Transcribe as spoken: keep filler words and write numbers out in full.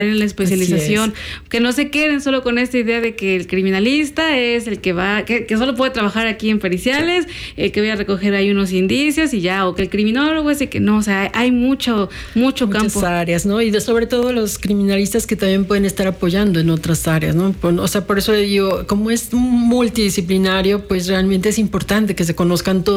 en la especialización, que no se queden solo con esta idea de que el criminalista es el que va, que, que solo puede trabajar aquí en periciales, el que voy a recoger ahí unos indicios y ya, o que el criminólogo es el que no, o sea, hay mucho, mucho Muchas campo. áreas, ¿no? Y de, sobre todo los criminalistas que también pueden estar apoyando en otras áreas, ¿no? Por, o sea, por eso digo, como es multidisciplinario, pues realmente es importante que se conozcan todos